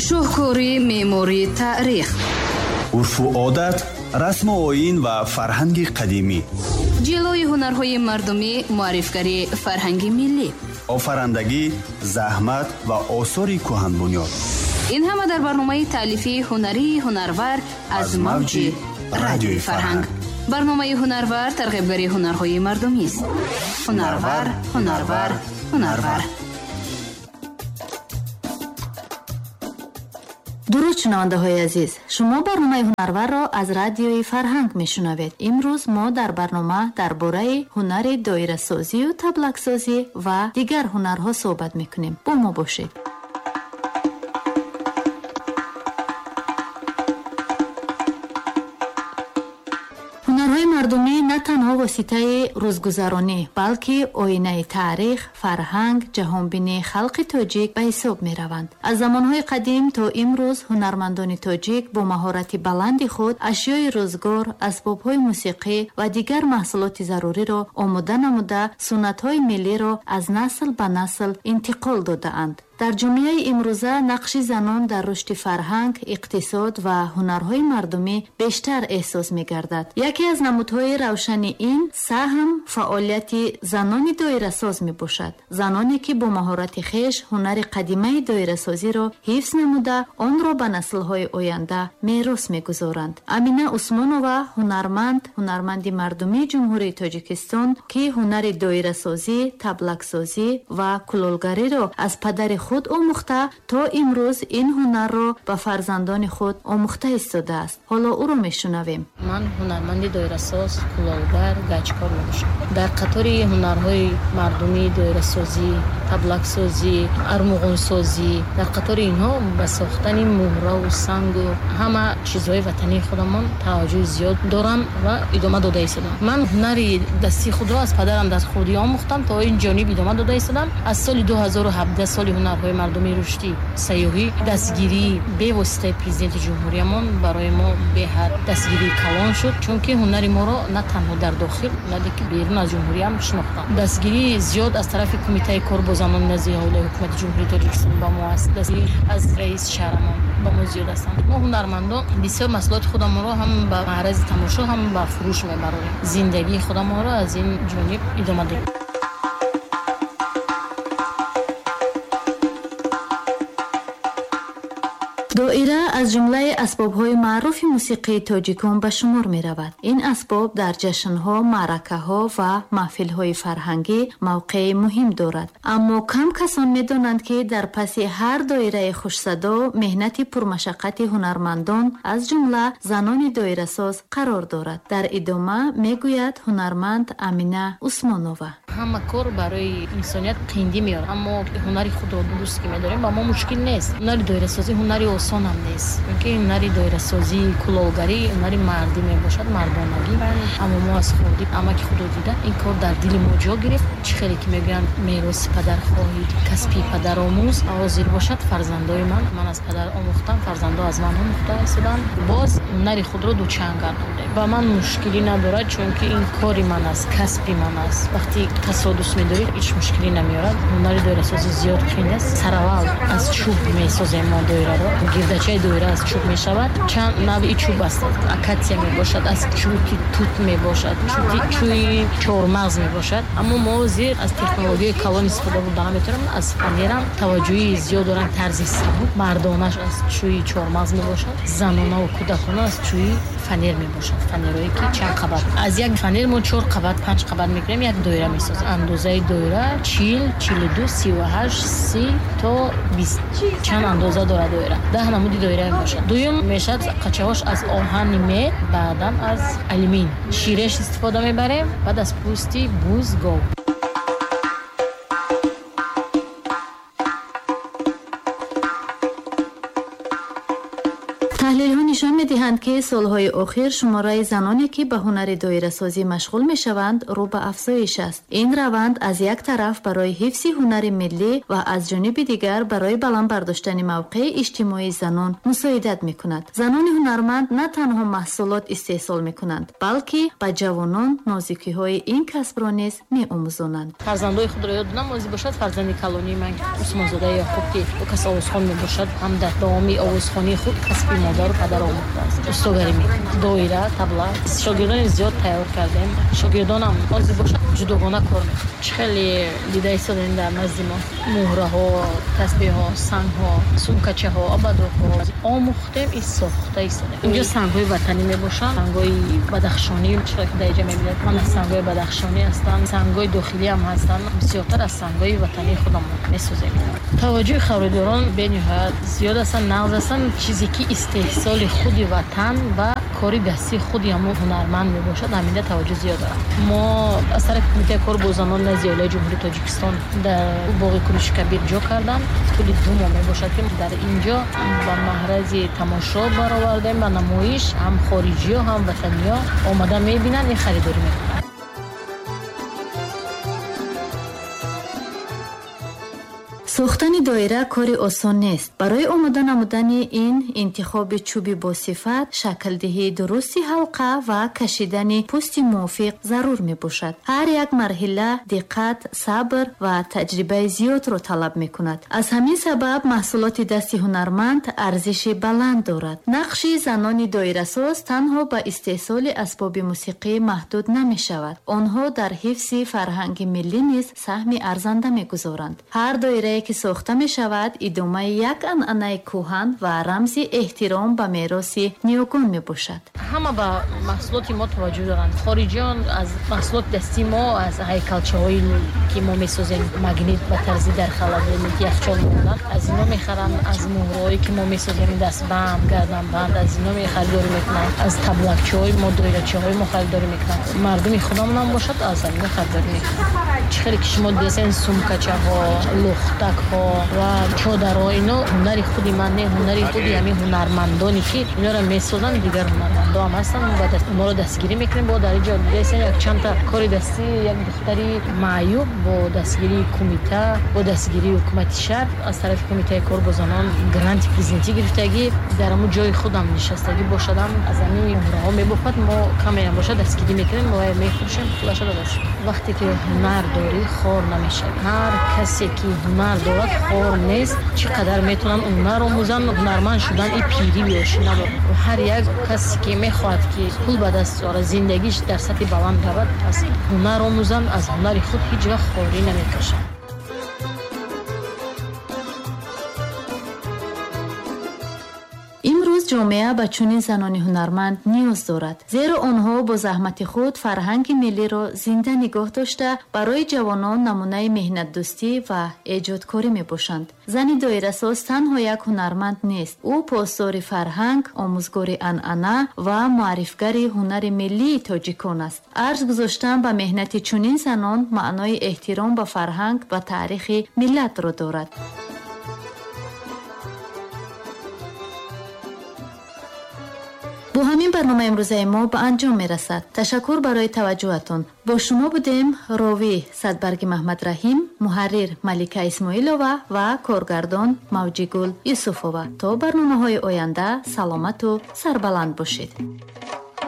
шоҳкори меъморӣ таърих, урфу одат, расму оин ва фарҳанги қадимӣ, ҷилои ҳунарҳои мардумӣ, муаррифгари фарҳанги миллӣ, офарандагӣ, заҳмат ва осори кӯҳанбунёд. ин ҳама дар барномаи таълифи ҳунарии ҳунарвар аз мавҷи радиои фарҳанг. барномаи ҳунарвар тарғибгари ҳунарҳои мардумист. ҳунарвар, ҳунарвар, ҳунарвар. дуруд шунавандаҳои азиз, шумо барномаи ҳунарварро аз радиои фарҳанг мешунавед. имрӯз мо дар барнома дар бораи ҳунари доирасозию таблаксозӣ ва дигар ҳунарҳо суҳбат мекунем. бо мо бошед. ҳунарҳои мардумӣ на танҳо воситаи рӯзгузаронӣ, балки оинаи таърих, фарҳанг, ҷаҳонбинии халқи тоҷик ба ҳисоб мераванд. аз замонҳои қадим то имрӯз ҳунармандони тоҷик бо маҳорати баланди худ ашёи рӯзгор, асбобҳои мусиқӣ ва дигар маҳсулоти заруриро омода намуда суннатҳои миллиро аз насл ба насл интиқол додаанд. дар ҷомеаи имрӯза нақши занон дар рушди фарҳанг, иқтисод ва ҳунарҳои мардумӣ бештар эҳсос мегардад. яке аз намудҳои равшани ин саҳм фаъолияти занони доирасоз мебошад. заноне ки бо маҳорати хеш ҳунари қадимаи доирасозиро ҳифз намуда онро ба наслҳои оянда мерос мегузоранд. амина усмонова ҳунарманди мардумии ҷумҳурии тоҷикистон ки ҳунари доирасозӣ, таблаксозӣ ва кулолгариро аз падари худ омӯхта то имрӯз ин ҳунарро ба фарзандони худ омӯхта истодааст. ҳоло ӯро мешунавем. ман ҳунарманди доирасоз, кулолгар, гаҷкор мебошам. дар қатори ҳунарҳои мардумӣ, доирасозӣ, таблаксозӣ, армуғонсозӣ, дар қатори инҳо ба сохтани муҳраву сангу ҳама чизҳои ватании худамон таваҷҷӯҳи зиёд дорам ва идома дода истодам. ман ҳунари дастии худро аз падарам дар хурдӣ омӯхтам, то ин ҷониб идома дода истодам. аз соли 2017 соли ҳунарҳои мардумӣ рушдӣ сайёҳӣ, дастгирии бевоситаи президенти ҷумҳуриямон барои мо беҳад дастгирии калон шуд, чунки ҳунари моро на танҳо дар дохил, балки берун аз ҷумҳуриям шинохтанд. дастгирии зиёд аз тарафи кумитаи кор бо занони назди ҳавлаи ҳукумати ҷумҳурии тоҷикистон ба мо аст. дастгирӣ аз раиси шаҳрамон ба мо зиёд ҳастанд. мо ҳунармандон бисёр маҳсулоти худамонро ҳам ба маърази тамошо, ҳам ба фурӯш мебарорем. зиндагии худамонро аз ин ҷониб идома додем. доира аз ҷумлаи асбобҳои маъруфи мусиқии тоҷикон ба шумор меравад. ин асбоб дар ҷашнҳо, маъракаҳо ва маҳфилҳои фарҳангӣ мавқеи муҳим дорад. аммо кам касон медонанд ки дар паси ҳар доираи хушсадо меҳнати пурмашаққати ҳунармандон аз ҷумла занони доирасоз қарор дорад. дар идома мегӯяд ҳунарманд амина усмонова. ҳама кор барои инсоният қиндӣ меорад, аммо ҳунари худро дуруст ки медорем ба мо мушкил нест. ҳунари доирасозӣ ҳунари осон ҳам нест, чунки ҳунари доирасозӣ, кулолгарӣ ҳунари мардӣ мебошад, мардонагӣ. аммо мо аз хурдӣ амаки худро дида ин кор дар дили мо ҷо гирифт. чӣ хеле ки мегӯянд мероси падархоҳӣ, касби падаромӯз ҳозир бошад. фарзандои ман аз падар омӯхтам, фарзандо аз ман омӯхта истоданд. боз ҳунари худро дучанд гардондем. ба ман мушкилӣ надорад, чунки ин кори ман аст, касби ман аст. вақти тасодус медорид ҳеҷ мушкилӣ намеорад. ҳунари доирасозӣ зиёд қиин аст. саравал аз чӯб месозем мо доираро. гирдачаи доира аз чӯб мешавад. чанд навъи чӯб аст. акатсия мебошад, аз чӯки тут мебошад, чӯи чормағз мебошад. аммо мо ҳозир аз технологияи калон истифода бурда наметавонем. аз фанерам таваҷҷӯҳи зиёд доранд. тарзи сабук мардонаш аз чӯи чормағз мебошад, занонаву кӯдакона аз чӯи фанер мебошад. фанерое ки чанд қабат. аз як фанер мо 4 қабат 5 қабат мекунем, як доира месозем. андозаи доира 40, 42, 38, 30 то 20. чанд андоза дорад доира. 10 намуди доира мебошад. дуюм мешад қачаҳош аз оҳани мед, баъдам аз алюмин. ширеш истифода мебарем, баъд аз пӯсти буз, гов. таҳлилҳо нишон медиҳанд, ки солҳои охир шумораи заноне, ки ба ҳунари доирасозӣ машғул мешаванд, рӯ ба афзоиш аст. ин раванд аз як тараф барои ҳифзи ҳунари миллӣ ва аз ҷониби дигар барои баланд бардоштани мавқеи иҷтимоии занон мусоидат мекунад. занони ҳунарманд на танҳо маҳсулот истеҳсол мекунанд, балки ба ҷавонон нозикиҳои ин касбро низ меомӯзонанд. фарзандои худро ёд намозӣ бошад. фарзанди калонии ман усмонзодаи яқуб ки ӯ кас овозхон мебошад, ҳам дар давоми овозхонии худ касби модару падар омӯхтааст. устогарӣ мекунад, доира, табла. шогирдони зиёд тайёр кардем. шогирдонам ҳозир бошад ҷудогона кор мекунад. чӣ хеле дида истодем дар назди мо муҳраҳо, тасбеҳҳо, сангҳо, сумкачаҳо, абадоҳо омӯхтем, сохта истодем. инҷо сангҳои ватанӣ мебошанд, сангҳои бадахшонӣ, чиро ки дар инҷа мебинед. ман аз сангҳои бадахшонӣ ҳастам, сангҳои дохилӣ ҳам ҳастанд. бисёртар аз сангҳои ватании худамон месозем. таваҷҷӯҳи хаворидорон бениҳоят зиёд астанд, нағз астанд. чизе ки истеҳсоли худи ватан ва кори дастии худи ҳамон ҳунарманд мебошад, ҳаминда таваҷҷӯҳ зиёд дорад. мо аз тарафи кумитаи кор бо занон назди оилаи ҷумҳурии Тоҷикистон дар боғи Кӯриши Кабир ҷо кардам. тӯли 2 моҳ мебошад ки дар инҷо ба маҳрази тамошо баровардем, ба намоиш ҳам хориҷиё ҳам ватаниё омада мебинанд, ин харидорӣ мекунанд. сохтани доира кори осон нест. барои омода намудани ин интихоби чӯби босифат, шаклдиҳии дурусти ҳалқа ва кашидани пӯсти мувофиқ зарур мебошад. ҳар як марҳила диққат, сабр ва таҷрибаи зиёдро талаб мекунад. аз ҳамин сабаб маҳсулоти дасти ҳунарманд арзиши баланд дорад. нақши занони доирасоз танҳо ба истеҳсоли асбоби мусиқӣ маҳдуд намешавад. онҳо дар ҳифзи фарҳанги миллӣ низ саҳми арзанда мегузоранд. ҳар доирае ки сохта мешавад идомаи як анъанаи кӯҳан ва рамзи эҳтиром ба мероси ниёгон мебошад. ҳама ба маҳсулоти мо таваҷҷӯҳ доранд. хориҷиён аз маҳсулоти дасти мо, аз ҳайкалчаҳои ки мо месозем, магнит ба тарзи дар халадоники яхчол мемонад, аз ино мехаранд. аз муҳрҳое ки мо месозем, дастбанд, гарданбанд, аз ино харидорӣ мекунанд. аз таблакчаҳои мо, доирачаҳои мо харидорӣ мекунанд. мардуми худамон ҳам бошад, аз ино харидорӣ мекунанд. чӣ хеле ки шумо дидасен сумкачаҳо, лухтакҳо ва чодарҳо, ино ҳунари худи ман не, ҳунари худи ҳамин ҳунармандоне ки инора месозанд. дигар ҳунармандо ҳам ҳастанд. онҳоро дастгирӣ мекунем. бо дар инҷо дидасен як чандта кори дастӣ, як духтари маъюб бо дастгирии кумита, бо дастгирии ҳукумати шаҳр аз тарафи кумитаи кор бо занон гранти президентӣ гирифтагӣ, дар ҳамун ҷои худам нишастагӣ бошадам, аз ҳамин муҳраҳо мебофад. мо камеам бошад дастгирӣ мекунем ва мефурӯшем, пулаша додааст. вақте ки ҳунар дорӣ хор намешавӣ. ҳар касе ки ҳунар дорад хор нест. чӣ қадар метавонанд ҳунар омӯзанд, ҳунарманд шудан ин пирӣ ёшӣ надорад. ҳар як касе ки мехоҳад ки пул ба даст орад, зиндагиш дар сатҳи баланд равад, аз ҳунар омӯзанд, аз ҳунари худ ҳеҷ вақт хорӣ намекашад. имрӯз ҷомеа ба чунин занони ҳунарманд ниёз дорад, зеро онҳо бо заҳмати худ фарҳанги миллиро зинда нигоҳ дошта барои ҷавонон намунаи меҳнатдӯстӣ ва эҷодкорӣ мебошанд. зани доирасоз танҳо як ҳунарманд нест. ӯ посдори фарҳанг, омӯзгори анъана ва муаррифгари ҳунари миллии тоҷикон аст. арз гузоштан ба меҳнати чунин занон маънои эҳтиром ба фарҳанг ва таърихи миллатро дорад. бо ҳамин барнома имрӯзаи мо ба анҷом мерасад. ташаккур барои таваҷҷӯҳатон. бо шумо будем ровӣ Садбарги Маҳмадраҳим, муҳаррир Малика Исмоилова ва коргардон Мавҷигул Юсуфова. то барномаҳои оянда саломату сарбаланд бошед.